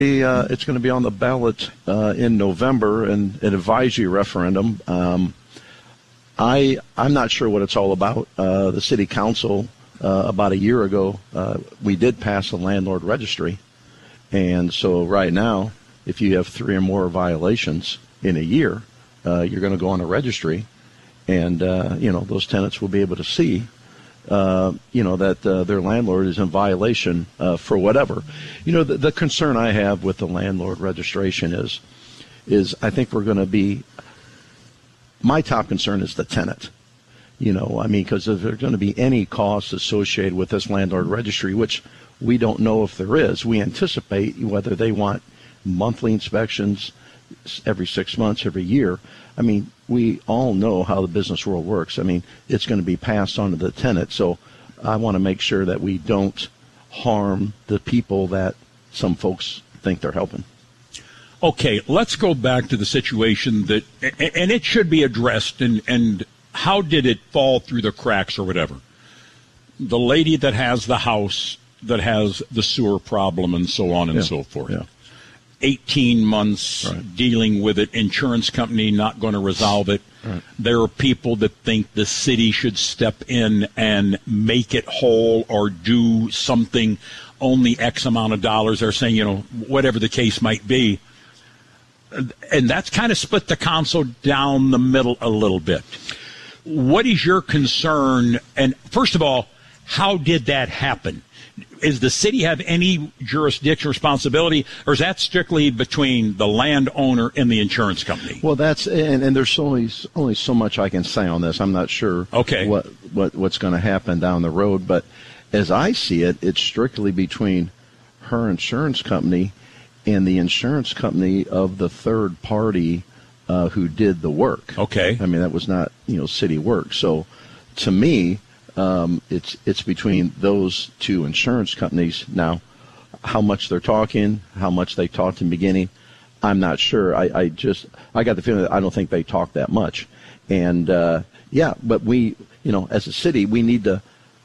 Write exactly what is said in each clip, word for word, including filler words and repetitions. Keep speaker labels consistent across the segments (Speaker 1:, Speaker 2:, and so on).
Speaker 1: Uh, it's going to be on the ballot uh, in November, and an advisory referendum. Um, I I'm not sure what it's all about. Uh, the city council uh, about a year ago, uh, we did pass a landlord registry, and so right now, if you have three or more violations in a year, uh, you're going to go on a registry, and uh, you know those tenants will be able to see. Uh, you know, that uh, their landlord is in violation uh, for whatever. You know, the, the concern I have with the landlord registration is, is I think we're going to be, my top concern is the tenant. You know, I mean, because if there's going to be any costs associated with this landlord registry, which we don't know if there is, we anticipate whether they want monthly inspections every six months, every year. I mean, we all know how the business world works. I mean, it's going to be passed on to the tenant. So I want to make sure that we don't harm the people that some folks think they're helping.
Speaker 2: Okay, let's go back to the situation that, and it should be addressed, and, and how did it fall through the cracks or whatever? The lady that has the house that has the sewer problem and so on and
Speaker 1: yeah.
Speaker 2: so forth.
Speaker 1: Yeah.
Speaker 2: eighteen months
Speaker 1: right.
Speaker 2: dealing with it, insurance company not going to resolve it. Right. There are people that think the city should step in and make it whole or do something, only X amount of dollars. They're saying, you know, whatever the case might be. And that's kind of split the council down the middle a little bit. What is your concern? And first of all, how did that happen? Is the city have any jurisdiction responsibility, or is that strictly between the landowner and the insurance company?
Speaker 1: Well, that's and, and there's only only so much I can say on this. I'm not sure
Speaker 2: okay.
Speaker 1: what, what what's going to happen down the road, but as I see it, it's strictly between her insurance company and the insurance company of the third party uh, who did the work.
Speaker 2: Okay.
Speaker 1: I mean, that was not you know city work. So, to me. Um, it's it's between those two insurance companies. Now, how much they're talking, how much they talked in the beginning, I'm not sure. I, I just I got the feeling that I don't think they talked that much. And uh, yeah, but we, you know, as a city, we need to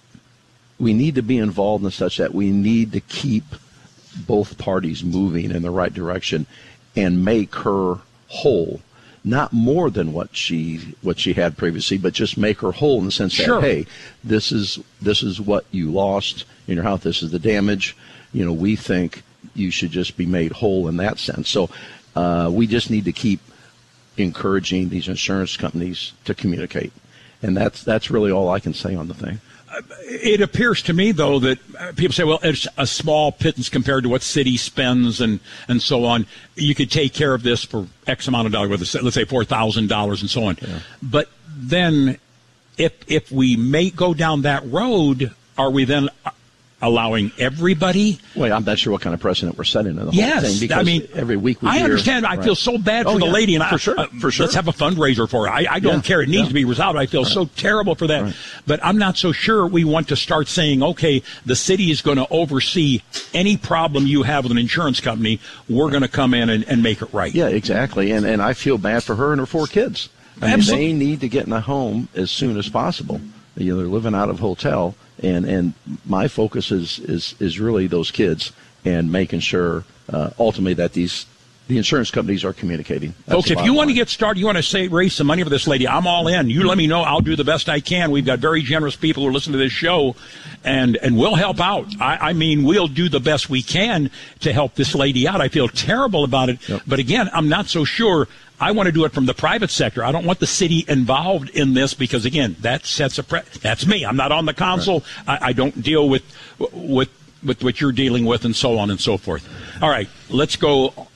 Speaker 1: we need to be involved in such that we need to keep both parties moving in the right direction and make her whole. Not more than what she what she had previously, but just make her whole in the sense
Speaker 2: sure.
Speaker 1: that, hey, this is this is what you lost in your house. This is the damage. You know, we think you should just be made whole in that sense. So uh, we just need to keep encouraging these insurance companies to communicate, and that's that's really all I can say on the thing.
Speaker 2: It appears to me, though, that people say, well, it's a small pittance compared to what city spends and, and so on. You could take care of this for X amount of dollars, let's say four thousand dollars and so on. Yeah. But then if if we may go down that road, are we then allowing everybody?
Speaker 1: Well, I'm not sure what kind of precedent we're setting in the whole
Speaker 2: yes,
Speaker 1: thing. Because
Speaker 2: I mean,
Speaker 1: every week we
Speaker 2: I
Speaker 1: hear,
Speaker 2: understand. I
Speaker 1: right.
Speaker 2: feel so bad for
Speaker 1: oh,
Speaker 2: the
Speaker 1: yeah,
Speaker 2: lady, and
Speaker 1: for
Speaker 2: I,
Speaker 1: sure,
Speaker 2: uh,
Speaker 1: for sure.
Speaker 2: let's have a fundraiser for her. I, I don't
Speaker 1: yeah,
Speaker 2: care. It needs
Speaker 1: yeah.
Speaker 2: to be resolved. I feel
Speaker 1: right.
Speaker 2: so terrible for that.
Speaker 1: Right.
Speaker 2: But I'm not so sure we want to start saying, okay, the city is going to oversee any problem you have with an insurance company. We're going to come in and, and make it right.
Speaker 1: Yeah, exactly. And and I feel bad for her and her four kids. I
Speaker 2: Absolutely.
Speaker 1: mean, they need to get in a home as soon as possible. You know, they're living out of a hotel, and, and my focus is, is, is really those kids and making sure uh, ultimately that these the insurance companies are communicating. That's
Speaker 2: Folks, if you want to
Speaker 1: line.
Speaker 2: get started, you want to say raise some money for this lady, I'm all in. You let me know. I'll do the best I can. We've got very generous people who listen to this show, and, and we'll help out. I, I mean, we'll do the best we can to help this lady out. I feel terrible about it.
Speaker 1: Yep.
Speaker 2: But again, I'm not so sure. I want to do it from the private sector. I don't want the city involved in this because, again, that sets a pre- that's me. I'm not on the council. Right. I, I don't deal with with with what you're dealing with and so on and so forth. All right, let's go.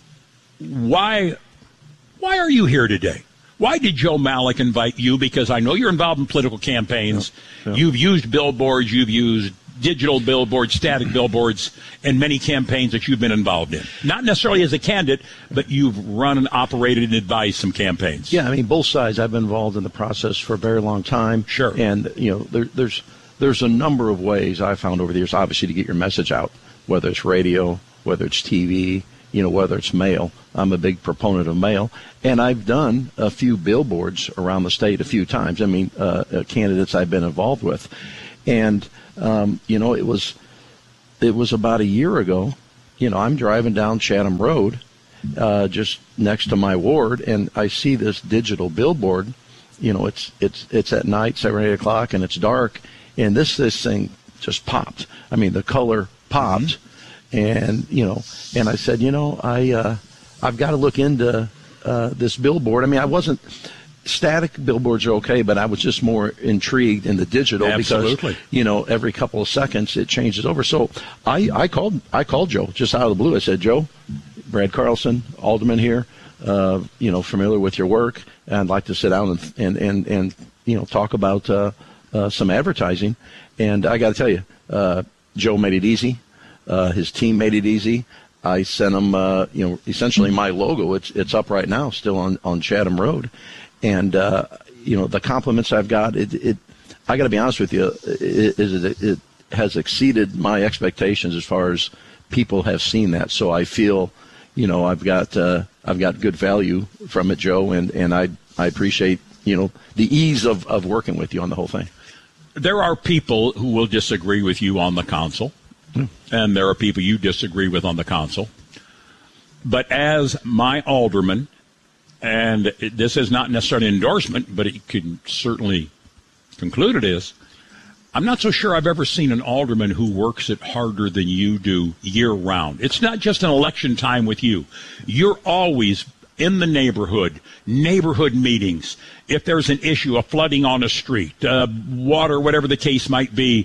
Speaker 2: Why why are you here today? Why did Joe Malik invite you? Because I know you're involved in political campaigns. Yep. Yep. You've used billboards. You've used digital billboards, static billboards, and many campaigns that you've been involved in. Not necessarily as a candidate, but you've run and operated and advised some campaigns.
Speaker 1: Yeah, I mean, both sides. I've been involved in the process for a very long time.
Speaker 2: Sure.
Speaker 1: And, you know, there, there's there's a number of ways I've found over the years, obviously, to get your message out, whether it's radio, whether it's T V, you know, whether it's mail. I'm a big proponent of mail. And I've done a few billboards around the state a few times. I mean, uh, uh, candidates I've been involved with. And, um, you know, it was it was about a year ago you know, I'm driving down Chatham Road, uh, just next to my ward, and I see this digital billboard. You know, it's it's it's at night, seven or eight o'clock, and it's dark, and this this thing just popped. I mean, the color popped, mm-hmm. and you know, and I said, you know, I uh, I've got to look into uh, this billboard. I mean, I wasn't. Static billboards are okay, but I was just more intrigued in the digital.
Speaker 2: Absolutely.
Speaker 1: Because, you know, every couple of seconds it changes over. So I, I called I called Joe just out of the blue. I said, Joe, Brad Carlson, Alderman here, uh, you know, familiar with your work, and I'd like to sit down and, and, and, and you know, talk about uh, uh, some advertising. And I got to tell you, uh, Joe made it easy. Uh, his team made it easy. I sent him, uh, you know, essentially my logo. It's it's up right now, still on, on Chatham Road. And, uh, you know, the compliments I've got, it, it I got to be honest with you, it, it, it has exceeded my expectations as far as people have seen that. So I feel, you know, I've got uh, I've got good value from it, Joe, and, and I I appreciate, you know, the ease of, of working with you on the whole thing.
Speaker 2: There are people who will disagree with you on the council, mm. and there are people you disagree with on the council. But as my alderman, and it, this is not necessarily an endorsement, but it can certainly conclude it is, I'm not so sure I've ever seen an alderman who works it harder than you do year-round. It's not just an election time with you. You're always in the neighborhood, neighborhood meetings. If there's an issue, a flooding on a street, uh, water, whatever the case might be,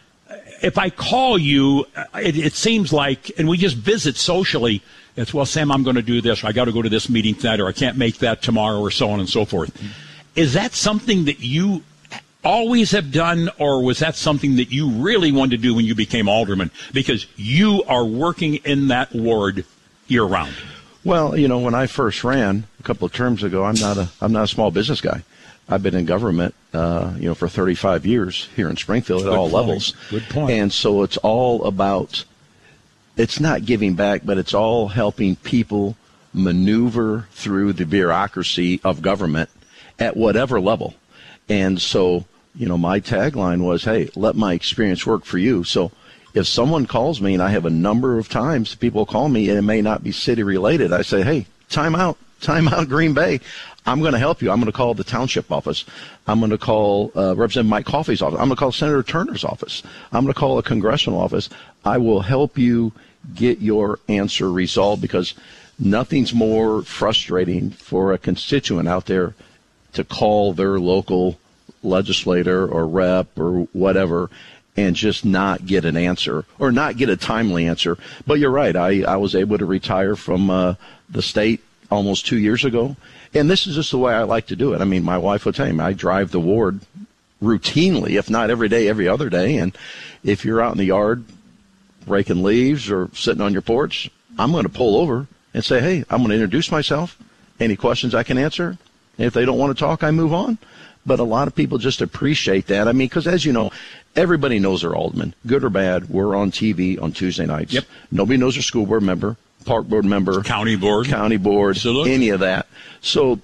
Speaker 2: if I call you, it, it seems like, and we just visit socially, it's, well, Sam, I'm going to do this, or I got to go to this meeting tonight, or I can't make that tomorrow, or so on and so forth. Is that something that you always have done, or was that something that you really wanted to do when you became alderman? Because you are working in that ward year-round.
Speaker 1: Well, you know, when I first ran a couple of terms ago, I'm not a I'm not a small business guy. I've been in government, uh, you know, for thirty-five years here in Springfield at all levels.
Speaker 2: Good point.
Speaker 1: And so it's all about. It's not giving back, but it's all helping people maneuver through the bureaucracy of government at whatever level. And so, you know, my tagline was, hey, let my experience work for you. So if someone calls me, and I have a number of times people call me, and it may not be city related, I say, hey, time out, time out, Green Bay. I'm going to help you. I'm going to call the township office. I'm going to call uh, Representative Mike Coffey's office. I'm going to call Senator Turner's office. I'm going to call a congressional office. I will help you get your answer resolved, because nothing's more frustrating for a constituent out there to call their local legislator or rep or whatever and just not get an answer or not get a timely answer. But you're right. I, I was able to retire from uh, the state almost two years ago. And this is just the way I like to do it. I mean, my wife will tell me, I drive the ward routinely, if not every day, every other day. And if you're out in the yard raking leaves or sitting on your porch, I'm going to pull over and say, hey, I'm going to introduce myself. Any questions I can answer? And if they don't want to talk, I move on. But a lot of people just appreciate that. I mean, because as you know, everybody knows their alderman, good or bad. We're on T V on Tuesday nights.
Speaker 2: Yep.
Speaker 1: Nobody knows their school board member, park board member,
Speaker 2: county board,
Speaker 1: county board,
Speaker 2: Absolutely.
Speaker 1: Any of that. So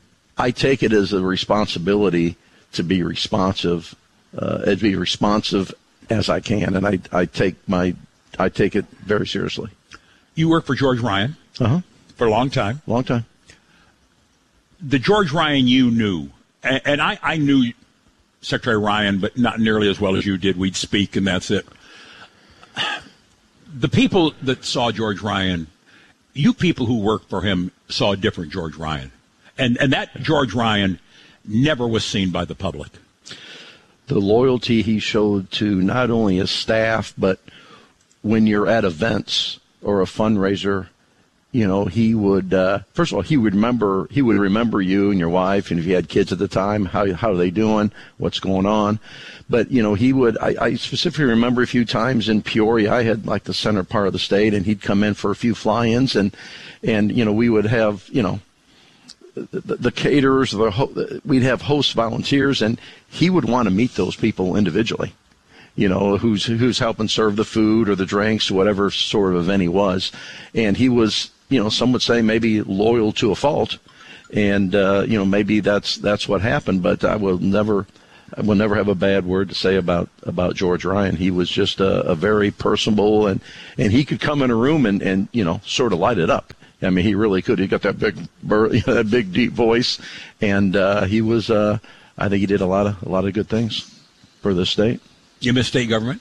Speaker 1: I take it as a responsibility to be responsive, uh, to be responsive as I can, and I, I take my I take it very seriously.
Speaker 2: You worked for George Ryan
Speaker 1: uh-huh.
Speaker 2: for a long time.
Speaker 1: Long time.
Speaker 2: The George Ryan you knew, and, and I, I knew Secretary Ryan, but not nearly as well as you did. We'd speak, and that's it. The people that saw George Ryan, you people who worked for him saw a different George Ryan. And, and that George Ryan never was seen by the public.
Speaker 1: The loyalty he showed to not only his staff, but when you're at events or a fundraiser, you know, he would, uh, first of all, he would remember, he would remember you and your wife, and if you had kids at the time, how, how are they doing? What's going on? But, you know, he would, I, I specifically remember a few times in Peoria, I had like the center part of the state, and he'd come in for a few fly-ins, and, and, you know, we would have, you know, the, the caterers, the ho- we'd have host volunteers, and he would want to meet those people individually. You know, who's who's helping serve the food or the drinks, whatever sort of event he was. And he was, you know, some would say maybe loyal to a fault. And, uh, you know, maybe that's that's what happened. But I will never I will never have a bad word to say about, about George Ryan. He was just a, a very personable, and, and he could come in a room and, and, you know, sort of light it up. I mean, he really could. He got that big, bur- you know, that big, deep voice, and uh, he was. Uh, I think he did a lot of a lot of good things for the state.
Speaker 2: You miss state government?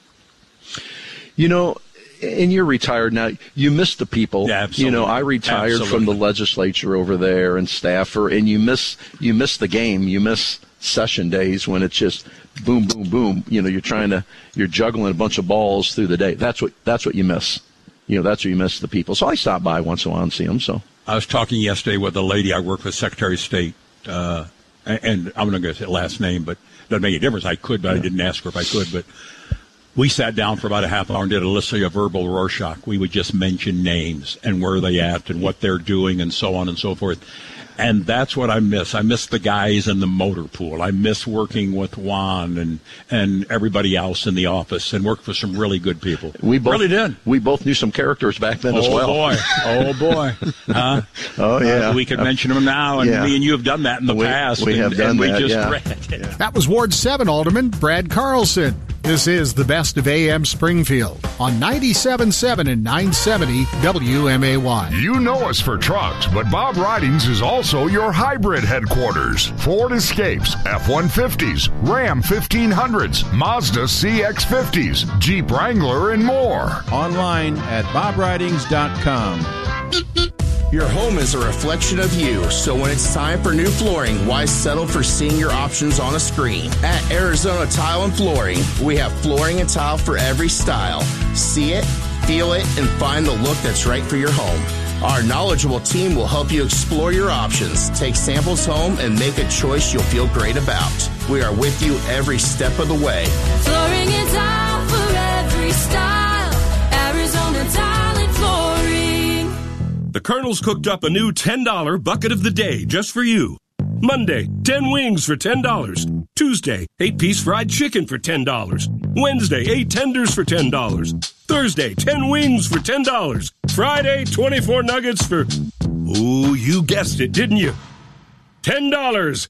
Speaker 1: You know, and you're retired now. You miss the people.
Speaker 2: Yeah, absolutely.
Speaker 1: You know, I retired
Speaker 2: absolutely.
Speaker 1: from the legislature over there and staffer, and you miss you miss the game. You miss session days when it's just boom, boom, boom. You know, you're trying to you're juggling a bunch of balls through the day. That's what that's what you miss. You know, that's what you miss the people. So I stop by once in a while and see them. So
Speaker 2: I was talking yesterday with a lady I work with, Secretary of State, uh, and I'm not going to say last name, but it doesn't make a difference. I could, but yeah. I didn't ask her if I could. But we sat down for about a half hour and did a list of verbal Rorschach. We would just mention names and where they at and what they're doing and so on and so forth. And that's what I miss. I miss the guys in the motor pool. I miss working with Juan and, and everybody else in the office and work for some really good people.
Speaker 1: We both,
Speaker 2: really did.
Speaker 1: We both knew some characters back then
Speaker 2: oh
Speaker 1: as well.
Speaker 2: Boy. Oh, boy. Huh?
Speaker 1: Oh, yeah.
Speaker 2: Uh, we could uh, mention them now, and
Speaker 1: yeah.
Speaker 2: me and you have done that in the
Speaker 1: we,
Speaker 2: past.
Speaker 1: We
Speaker 2: and,
Speaker 1: have done
Speaker 2: and we
Speaker 1: that,
Speaker 2: just
Speaker 1: yeah.
Speaker 2: read it.
Speaker 1: Yeah.
Speaker 3: That was Ward seven Alderman Brad Carlson. This is the best of A M Springfield on ninety-seven point seven and nine seventy W M A Y.
Speaker 4: You know us for trucks, but Bob Ridings is also your hybrid headquarters. Ford Escapes, F one fifties, Ram fifteen hundreds, Mazda C X fifties, Jeep Wrangler, and more.
Speaker 5: Online at bob ridings dot com.
Speaker 6: Your home is a reflection of you, so when it's time for new flooring, why settle for seeing your options on a screen? At Arizona Tile and Flooring, we have flooring and tile for every style. See it, feel it, and find the look that's right for your home. Our knowledgeable team will help you explore your options, take samples home, and make a choice you'll feel great about. We are with you every step of the way.
Speaker 7: Flooring and tile for every style. Arizona Tile and Flooring.
Speaker 8: The Colonel's cooked up a new ten dollar bucket of the day just for you. Monday, ten wings for ten dollars. Tuesday, eight piece fried chicken for ten dollars. Wednesday, eight tenders for ten dollars. Thursday, ten wings for ten dollars. Friday, twenty-four nuggets for... Ooh, you guessed it, didn't you? ten dollars.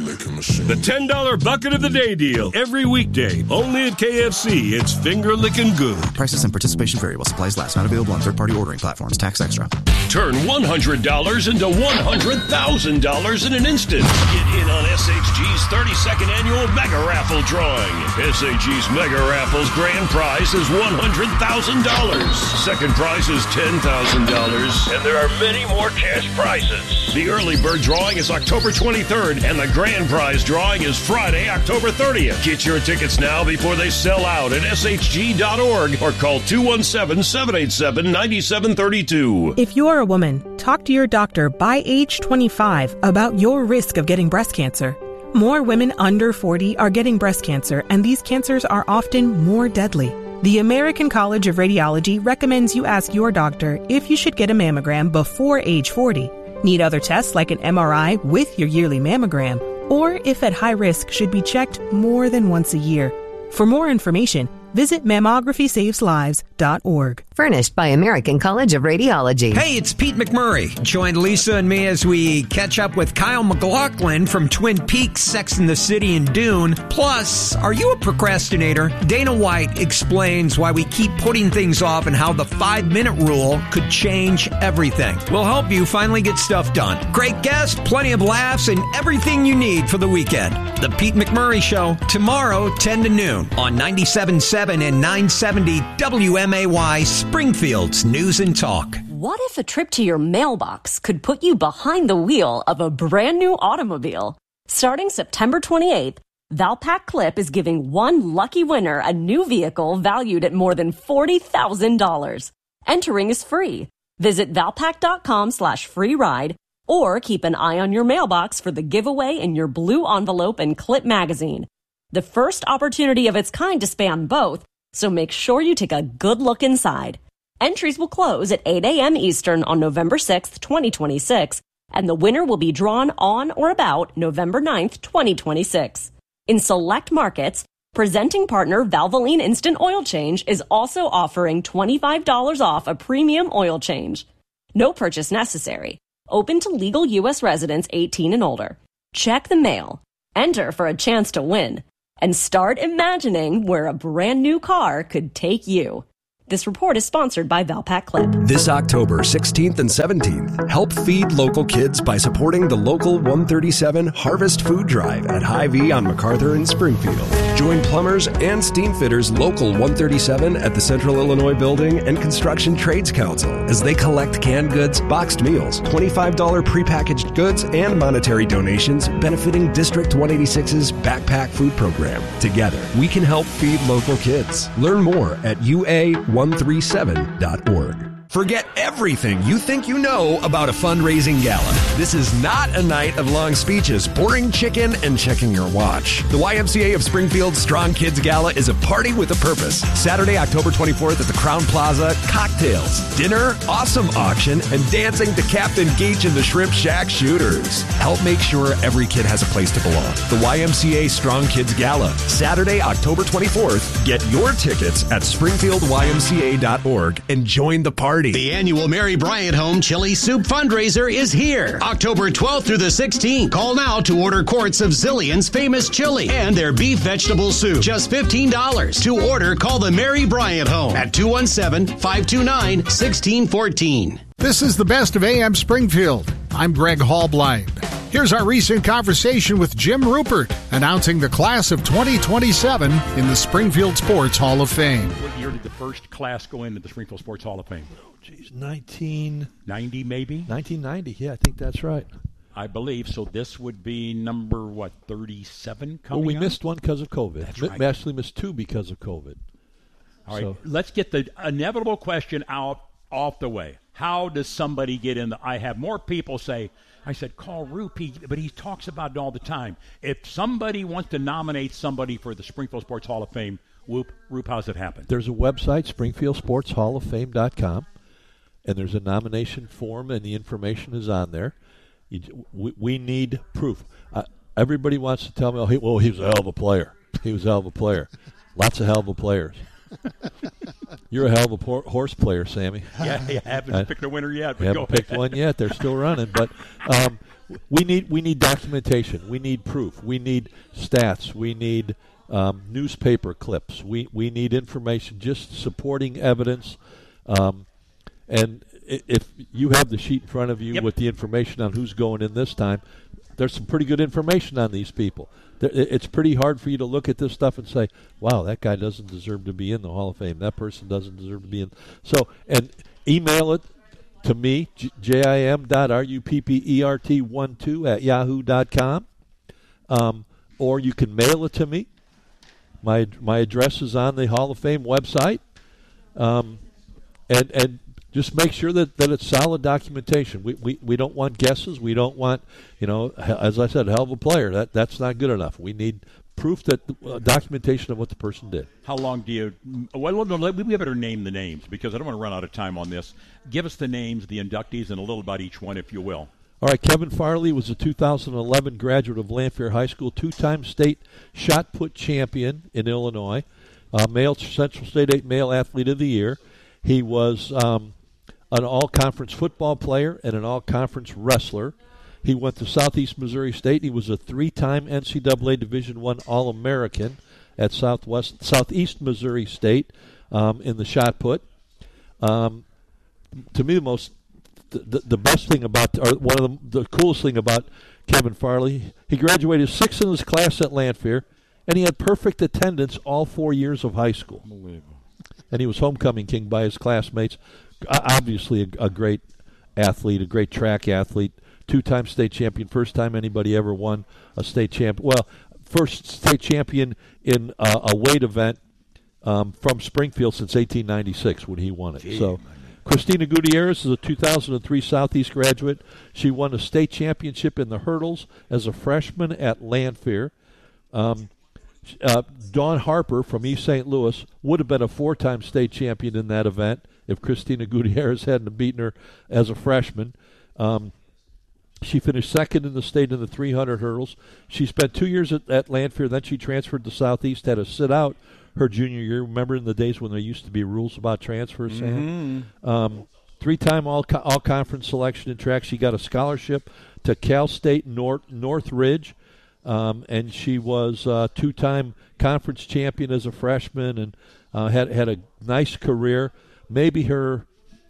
Speaker 8: The ten dollar bucket of the day deal. Every weekday. Only at K F C. It's finger licking good.
Speaker 9: Prices and participation vary while supplies last. Not available on third-party ordering platforms. Tax extra.
Speaker 10: Turn one hundred dollars into one hundred thousand dollars in an instant. Get in on S H G's thirty-second annual Mega Raffle drawing. S H G's Mega Raffle's grand prize is one hundred thousand dollars. Second prize is ten thousand dollars. And there are many more cash prizes. The early bird drawing is October twenty-third, and the grand prize drawing is Friday, October thirtieth. Get your tickets now before they sell out at S H G dot org or call two one seven, seven eight seven, nine seven three two.
Speaker 11: If you're a woman, talk to your doctor by age twenty-five about your risk of getting breast cancer. More women under forty are getting breast cancer, and these cancers are often more deadly. The American College of Radiology recommends you ask your doctor if you should get a mammogram before age forty. Need other tests like an M R I with your yearly mammogram, or if at high risk should be checked more than once a year. For more information, visit mammography saves lives dot org.
Speaker 12: Furnished by American College of Radiology.
Speaker 13: Hey, it's Pete McMurray. Join Lisa and me as we catch up with Kyle MacLachlan from Twin Peaks, Sex and the City, and Dune. Plus, are you a procrastinator? Dana White explains why we keep putting things off and how the five-minute rule could change everything. We'll help you finally get stuff done. Great guest, plenty of laughs, and everything you need for the weekend. The Pete McMurray Show, tomorrow, ten to noon on ninety-seven point seven and nine seventy W M A Y, Springfield's News and Talk.
Speaker 14: What if a trip to your mailbox could put you behind the wheel of a brand new automobile? Starting September twenty-eighth, Valpak Clip is giving one lucky winner a new vehicle valued at more than forty thousand dollars. Entering is free. Visit valpak.com slash free ride or keep an eye on your mailbox for the giveaway in your blue envelope and Clip magazine. The first opportunity of its kind to span both, so make sure you take a good look inside. Entries will close at eight a.m. Eastern on November sixth, twenty twenty-six, and the winner will be drawn on or about November ninth, twenty twenty-six. In select markets, presenting partner Valvoline Instant Oil Change is also offering twenty-five dollars off a premium oil change. No purchase necessary. Open to legal U S residents eighteen and older. Check the mail. enter for a chance to win, and start imagining where a brand new car could take you. This report is sponsored by Valpak Clip.
Speaker 15: This October sixteenth and seventeenth, help feed local kids by supporting the Local one thirty-seven Harvest Food Drive at Hy-Vee on MacArthur in Springfield. Join plumbers and steam fitters Local one thirty-seven at the Central Illinois Building and Construction Trades Council as they collect canned goods, boxed meals, twenty-five dollars prepackaged goods, and monetary donations benefiting District one eighty-six's Backpack Food Program. Together, we can help feed local kids. Learn more at U A one thirty-seven dot org. Forget everything you think you know about a fundraising gala. This is not a night of long speeches, boring chicken, and checking your watch. The Y M C A of Springfield's Strong Kids Gala is a party with a purpose. Saturday, October twenty-fourth at the Crown Plaza, cocktails, dinner, awesome auction, and dancing to Captain Geach and the Shrimp Shack Shooters. Help make sure every kid has a place to belong. The Y M C A Strong Kids Gala, Saturday, October twenty-fourth. Get your tickets at springfield y m c a dot org and join the party.
Speaker 16: The annual Mary Bryant Home Chili Soup fundraiser is here. October twelfth through the sixteenth. Call now to order quarts of Zillion's famous chili and their beef vegetable soup. Just fifteen dollars. To order, call the Mary Bryant Home at two one seven, five two nine, one six one four.
Speaker 3: This is the Best of A M Springfield. I'm Greg Hallblind. Here's our recent conversation with Jim Rupert, announcing the class of twenty twenty-seven in the Springfield Sports Hall of Fame.
Speaker 2: What year did the first class go into the Springfield Sports Hall of Fame?
Speaker 17: Oh, geez, nineteen
Speaker 2: ninety, maybe?
Speaker 17: nineteen ninety, yeah, I think that's right.
Speaker 2: I believe. So this would be number, what, thirty-seven coming
Speaker 17: Well, we
Speaker 2: up?
Speaker 17: missed one because of COVID.
Speaker 2: That's
Speaker 17: We
Speaker 2: right.
Speaker 17: actually missed two because of COVID.
Speaker 2: All right,
Speaker 17: So-
Speaker 2: let's get the inevitable question out off the way. How does somebody get in? The, I have more people say, I said, call Roop, he, but he talks about it all the time. If somebody wants to nominate somebody for the Springfield Sports Hall of Fame, Whoop, Roop, how's it happen?
Speaker 17: There's a website, springfield sports hall of fame dot com, and there's a nomination form, and the information is on there. You, we, we need proof. Uh, everybody wants to tell me, oh, he, well, he was a hell of a player. He was a hell of a player. Lots of hell of a players. You're a hell of a por- horse player, Sammy.
Speaker 2: Yeah, you haven't
Speaker 17: uh,
Speaker 2: picked a winner yet.
Speaker 17: We
Speaker 2: But
Speaker 17: haven't
Speaker 2: go
Speaker 17: picked
Speaker 2: ahead.
Speaker 17: one yet. They're still running, but um, we need we need documentation. We need proof. We need stats. We need um, newspaper clips. We we need information, just supporting evidence. Um, and i- if you have the sheet in front of you
Speaker 2: Yep.
Speaker 17: with the information on who's going in this time, there's some pretty good information on these people. There- i- It's pretty hard for you to look at this stuff and say, wow, that guy doesn't deserve to be in the Hall of Fame. That person doesn't deserve to be in. So, and email it to me, J- jim dot ruppert one two at yahoo dot com. Um, or you can mail it to me. My my address is on the Hall of Fame website. Um, and and just make sure that, that it's solid documentation. We, we we don't want guesses. We don't want, you know, he- as I said, hell of a player. That that's not good enough. We need proof that uh, documentation of what the person did.
Speaker 2: How long do you? Well, no, let- we better name the names because I don't want to run out of time on this. Give us the names, the inductees, and a little about each one, if you will.
Speaker 17: All right, Kevin Farley was a two thousand eleven graduate of Lanphier High School, two-time state shot put champion in Illinois, uh, male Central State eight male athlete of the year. He was um, an all-conference football player and an all-conference wrestler. He went to Southeast Missouri State. He was a three-time N C double A Division I All-American at Southwest Southeast Missouri State um, in the shot put. Um, to me, the most The, the best thing about, or one of the, the coolest thing about Kevin Farley, he graduated sixth in his class at Lanphier, and he had perfect attendance all four years of high school.
Speaker 2: Unbelievable.
Speaker 17: And he was homecoming king by his classmates. O- Obviously a, a great athlete, a great track athlete, two-time state champion, first time anybody ever won a state champion. Well, first state champion in uh, a weight event um, from Springfield since eighteen ninety-six when he won it.
Speaker 2: Gee,
Speaker 17: so. Christina Gutierrez is a two thousand three Southeast graduate. She won a state championship in the hurdles as a freshman at Lanphier. Um, uh, Dawn Harper from East Saint Louis would have been a four-time state champion in that event if Christina Gutierrez hadn't beaten her as a freshman. Um, she finished second in the state in the three hundred hurdles. She spent two years at, at Lanphier, then she transferred to Southeast, had to sit out her junior year. Remember in the days when there used to be rules about transfers, Sam?
Speaker 2: Mhm.
Speaker 17: Um, three-time all all conference selection in track. She got a scholarship to Cal State North Northridge. um, and she was a two-time conference champion as a freshman and uh, had had a nice career. Maybe her,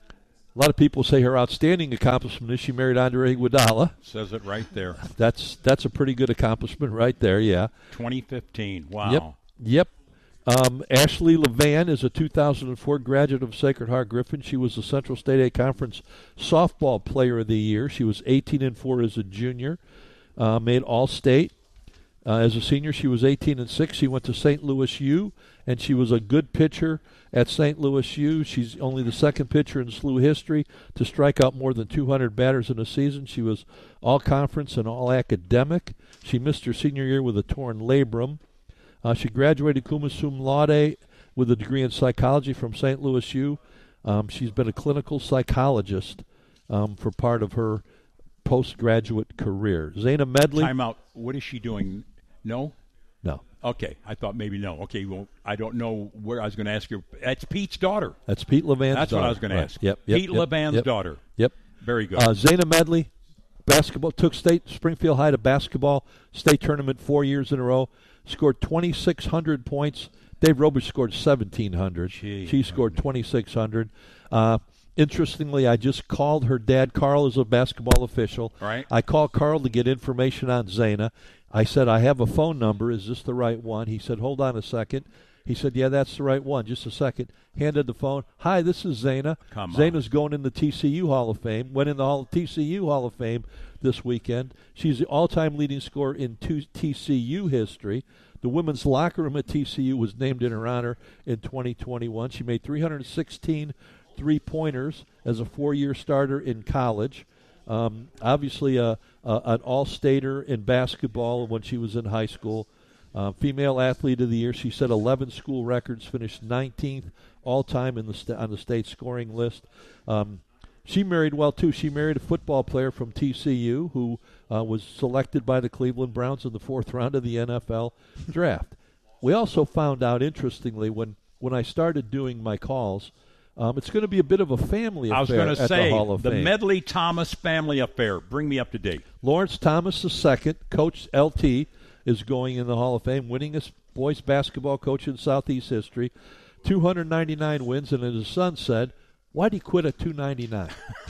Speaker 17: a lot of people say her outstanding accomplishment is she married Andre Iguodala.
Speaker 2: Says it right there.
Speaker 17: That's that's a pretty good accomplishment right there, yeah.
Speaker 2: twenty fifteen, wow.
Speaker 17: Yep, yep. Um, Ashley Levan is a two thousand four graduate of Sacred Heart Griffin. She was the Central State A Conference Softball Player of the Year. She was eighteen and four as a junior, uh, made All-State. Uh, as a senior, she was eighteen and six. She went to Saint Louis U, and she was a good pitcher at Saint Louis U. She's only the second pitcher in S L U history to strike out more than two hundred batters in a season. She was all-conference and all-academic. She missed her senior year with a torn labrum. Uh, she graduated cum laude with a degree in psychology from Saint Louis U. Um, she's been a clinical psychologist um, for part of her postgraduate career. Zana Medley.
Speaker 2: Time out. What is she doing? No?
Speaker 17: No.
Speaker 2: Okay. I thought maybe no. Okay. Well, I don't know where I was going to ask you. That's Pete's daughter.
Speaker 17: That's Pete Levan's
Speaker 2: That's
Speaker 17: daughter.
Speaker 2: what I was going
Speaker 17: right.
Speaker 2: to ask.
Speaker 17: Yep, yep,
Speaker 2: Pete
Speaker 17: yep,
Speaker 2: Levan's
Speaker 17: yep,
Speaker 2: daughter.
Speaker 17: Yep.
Speaker 2: Very good.
Speaker 17: Uh, Zana Medley, basketball, took state Springfield High to basketball state tournament four years in a row. Scored twenty-six hundred points. Dave Robish scored seventeen hundred.
Speaker 2: Gee,
Speaker 17: she scored twenty-six hundred. Uh, interestingly, I just called her dad. Carl is a basketball official.
Speaker 2: Right.
Speaker 17: I called Carl to get information on Zana. I said, I have a phone number. Is this the right one? He said, hold on a second. He said, yeah, that's the right one. Just a second. Handed the phone. Hi, this is Zana.
Speaker 2: Come on.
Speaker 17: Zana's going in the T C U Hall of Fame. Went in the Hall, T C U Hall of Fame this weekend. She's the all-time leading scorer in T C U history. The women's locker room at T C U was named in her honor in twenty twenty-one. She made three hundred sixteen three-pointers as a four-year starter in college. Um, obviously, a, a, an all-stater in basketball when she was in high school. Uh, female Athlete of the Year. She set eleven school records, finished nineteenth all-time in the st- on the state scoring list. Um, she married well, too. She married a football player from T C U who uh, was selected by the Cleveland Browns in the fourth round of the N F L draft. We also found out, interestingly, when, when I started doing my calls, um, it's going to be a bit of a family
Speaker 2: I was
Speaker 17: affair
Speaker 2: going to
Speaker 17: at
Speaker 2: say,
Speaker 17: the Hall of
Speaker 2: the
Speaker 17: Fame.
Speaker 2: Medley-Thomas family affair. Bring me up to date.
Speaker 17: Lawrence Thomas the second, Coach L T, is going in the Hall of Fame, winningest boys basketball coach in Southeast history, two hundred ninety-nine wins, and as his son said, why'd he quit at two ninety-nine?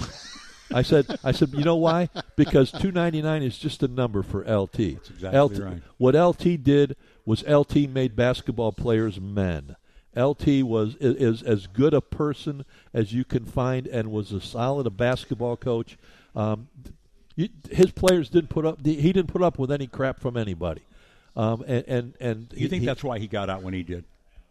Speaker 17: I said, I said, you know why? Because two ninety-nine is just a number for L T.
Speaker 2: That's exactly
Speaker 17: L T,
Speaker 2: right.
Speaker 17: What L T did was L T made basketball players men. L T was is, is as good a person as you can find and was as solid a basketball coach. Um, his players didn't put up. He didn't put up with any crap from anybody. Um, and and, and
Speaker 2: You
Speaker 17: he,
Speaker 2: think
Speaker 17: he,
Speaker 2: that's why he got out when he did?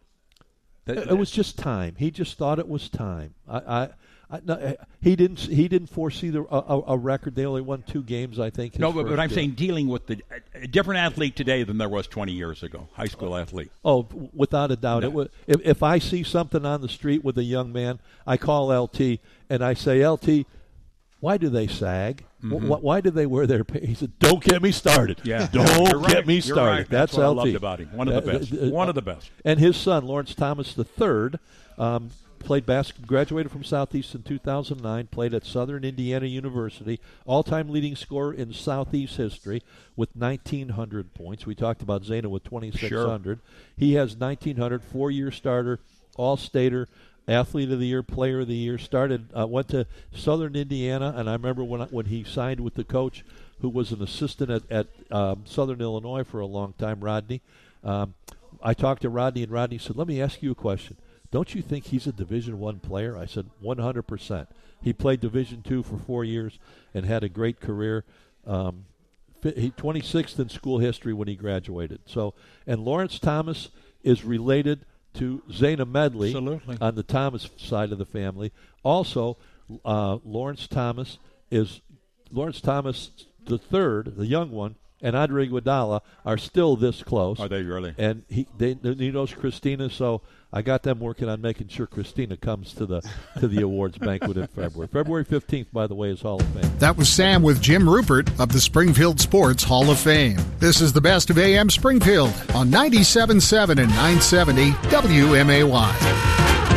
Speaker 2: That,
Speaker 17: it was just time. He just thought it was time. I, I, I no, he didn't. He didn't foresee the a, a record. They only won two games, I think.
Speaker 2: No, but, but I'm
Speaker 17: year.
Speaker 2: saying dealing with the a different athlete today than there was twenty years ago. High school athlete.
Speaker 17: Oh, without a doubt.
Speaker 2: No.
Speaker 17: It was, if, if I see something on the street with a young man, I call L T and I say, L T, why do they sag?
Speaker 2: Mm-hmm.
Speaker 17: Why, why do they wear their pants? He said, don't get me started.
Speaker 2: Yeah.
Speaker 17: Don't
Speaker 2: You're
Speaker 17: get
Speaker 2: right.
Speaker 17: me
Speaker 2: You're
Speaker 17: started.
Speaker 2: right. That's,
Speaker 17: That's
Speaker 2: what
Speaker 17: L T.
Speaker 2: I loved about him. One of the best.
Speaker 17: Uh, uh,
Speaker 2: One of the best.
Speaker 17: And his son, Lawrence Thomas the third, um, played basketball, graduated from Southeast in two thousand nine, played at Southern Indiana University, all-time leading scorer in Southeast history with nineteen hundred points. We talked about Zana with twenty-six hundred. Sure. He has nineteen hundred, four-year starter, all-stater, Athlete of the Year, Player of the Year. Started, uh, went to Southern Indiana, and I remember when I, when he signed with the coach who was an assistant at, at um, Southern Illinois for a long time, Rodney. Um, I talked to Rodney, and Rodney said, let me ask you a question. Don't you think he's a Division One player? I said, one hundred percent. He played Division Two for four years and had a great career. Um, he twenty-sixth in school history when he graduated. So, and Lawrence Thomas is related to Zana Medley.
Speaker 2: Absolutely.
Speaker 17: On the Thomas side of the family. Also, uh, Lawrence Thomas is Lawrence Thomas the third, the young one, and Andre Iguodala are still this close.
Speaker 2: Are they really?
Speaker 17: And he, they, he knows Christina, so I got them working on making sure Christina comes to the to the awards banquet in February. February fifteenth, by the way, is Hall of Fame.
Speaker 3: That was Sam with Jim Rupert of the Springfield Sports Hall of Fame. This is the best of A M Springfield on ninety-seven point seven and nine seventy W M A Y.